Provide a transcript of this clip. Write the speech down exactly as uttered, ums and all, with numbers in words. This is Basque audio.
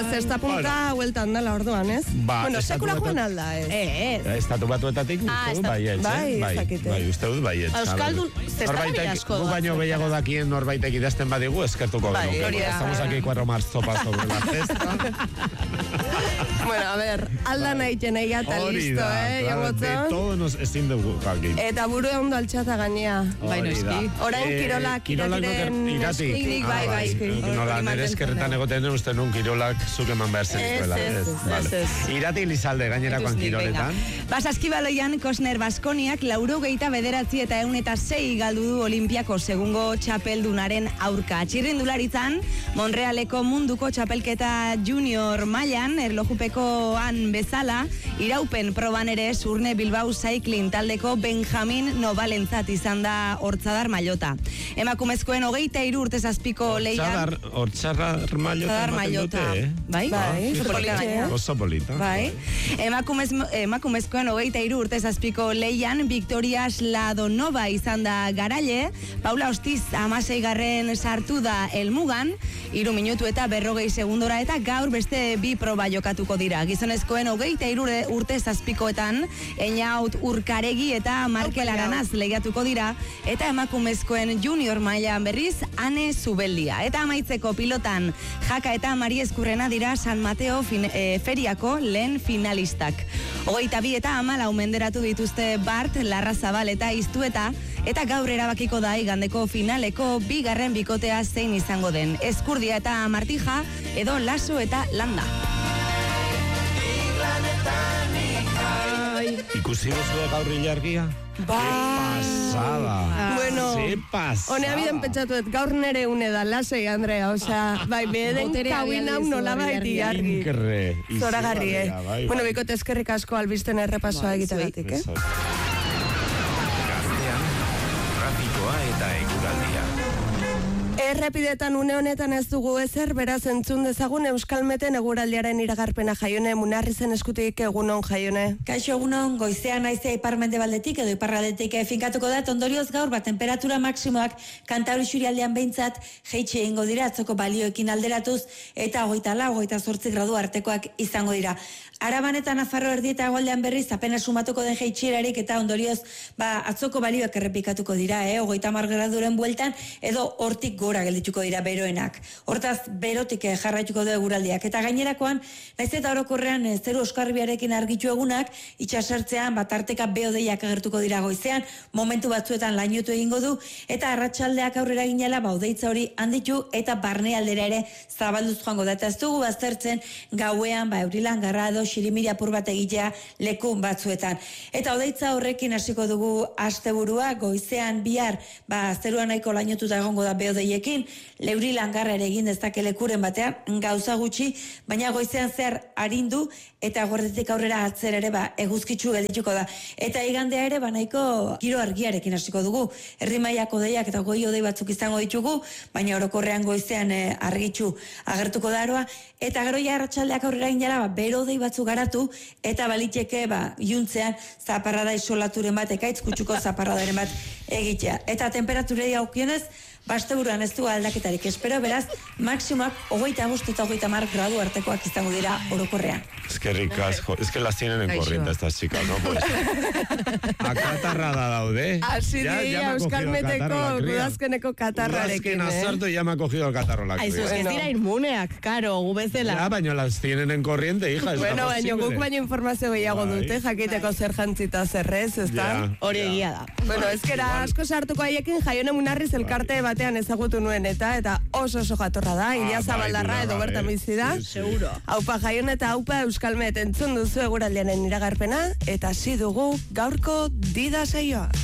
zesta punta hueltan dala orduan, ez? Bueno, sekula joan alda, ez? Eh, estatu batuetatik uste dut baietz, bai, bai, uste dut baietz. Euskaldun, zestakari asko doa. Gu baino gehiago dakien norbaitek idazten badigu, eskertuko genuke. Estamos aquí cuatro más sopas sobre la cesta. Bueno, a ver, alda nahi jenei eta listo, eh? De todo nos ezin dugu jakin. Eta buru ondo altxata gainea. Bai, noski. Orain kirolak iratiren eskrinik, bai, bai. Nola, nire eskerretan egoten uste nun kirolak zuk eman behar zen eskuela. Ez, ez. Irati Lizalde gainerakoan kiroletan. Basaskibaloian Kosner Baskoniak lauro geita bederatzi eta eun eta sei galdu du Olimpiako segungo txapeldunaren aurka. Txirrindularitzan, Monrealeko munduko txapelketa junior mailan, erlojupekoan bezala, iraupen proban ere Zurne Bilbao Cycling taldeko Benjamin Novalentzat izan da hortzadar mailota. Emakumezkoen hogeita hiru urte zazpiko leian... Hortzadar mailota, eh? Bai, bai, oso polita. Bai. Emakumezkoen hogeita hiru urte zazpiko leian Victoria Sladonova izan da garaile, Paula Ostiz amasei garren sartu da helmugan, hiru minutu eta berrogei segundora eta gaur beste bi proba jokatuko dira. Gizonezkoen hogeita hiru urte zazpikoetan Einaut Urkaregi eta Markel Aranaz lehiatuko dira eta emakumezkoen junior mailan berriz Ane Zubeldia. Eta amaitzeko pilotan Jaka eta Mari Eskurrena dira San Mateo fin, e, feriako lehen finalistak. Hogeita bi eta amala menderatu dituzte Bart, Larrazabal eta Iztueta eta gaur erabakiko da igandeko finaleko bigarren bikotea zein izango den. Eskurdia eta Martija edo Laso eta Landa. Ikusi duzu gaur ilargia? Ba. Pasada. Bueno, se pasada. Honea biden pentsatuet, gaur nere une da, lasei, Andrea, osea, bai, beden kauin hau nola baiti argi. Inkre. Zoragarri, eh? Bueno, bikote eskerrik asko albisten errepasoa egitegatik, eh? Gaztean, trafikoa eta eguraldia. Errepidetan une honetan ez dugu ezer, beraz entzun dezagun Euskalmeten eguraldiaren iragarpena. Jaione, Munarri zen eskutik, egunon, Jaione. Kaixo, egunon, goizean naizea ipar-mende baldetik edo iparraldetik finkatuko da, ondorioz gaur bat temperatura maksimoak Kantauri Xurialdean behintzat jeitxe egingo dira, atzoko balioekin alderatuz, eta hogeita lau, hogeita zortzi gradu artekoak izango dira. Araban eta Nafarro erdi eta hegoaldean berriz apenas sumatuko den jeitxerarik eta ondorioz ba, atzoko balioak errepikatuko dira, eh? hogeita hamar graduren bueltan edo hortik gora geldituko dira beroenak. Hortaz, berotik jarraituko du eguraldiak. Eta gainerakoan, naiz eta orokorrean zeru oskarbiarekin argitu egunak, itxasertzean bat arteka beodeiak agertuko dira goizean, momentu batzuetan lainotu egingo du, eta arratsaldeak aurrera ginela, baudeitza hori handitu, eta barnealdera ere zabalduz joango da. Eta ez dugu baztertzen gauean, ba, eurilan garra edo xirimiri apur bat egitea leku batzuetan. Eta odeitza horrekin hasiko dugu asteburua, goizean bihar, ba, zerua nahiko lainotuta egongo da beodeiekin, leuri langarra ere egin dezake lekuren batean, gauza gutxi, baina goizean zehar arindu, eta gordetik aurrera atzer ere ba, eguzkitzu geldituko da. Eta igandea ere, ba, nahiko giro argiarekin hasiko dugu. Herri mailako odeiak eta goi odei batzuk izango ditugu, baina orokorrean goizean eh, argitzu agertuko daroa, eta gero ja arratsaldeak aurrera ginela, ba, bero odei batzuk garatu, eta baliteke, ba, juntzean zaparrada isolaturen bat, ekaitz kutsuko zaparradaren bat egitea. Eta temperaturei aukionez, basteburuan ez du aldaketarik espero, beraz, maksimoak hogeita bost eta hogeita hamar gradu artekoak izango dira orokorrean. Eskerrik asko, es que las tienen en corriente estas chicas, ¿no? Pues, akatarra da daude. Así dira, Euskalmeteko udazkeneko katarrarekin, eh? Udazken azartu ya me ha cogido el catarro la cría. Aizu, es que dira inmuneak, karo, gubezela. Ya, baina las tienen en corriente, hija, bueno, baina guk baino informazio gehiago dute, jakiteko zer jantzita zerrez, ez da? Hori egia da. Bueno, ezkera asko sartuko haiekin, Jaione Munarriz elkarte batean ezagutu nuen eta eta oso oso jatorra da, Iria Zabaldarra edo bertan bizi da. Seguro. Aupa Jaione eta aupa Euskalmet entzun duzu eguraldiaren iragarpena eta hasi dugu gaurko dida saioa.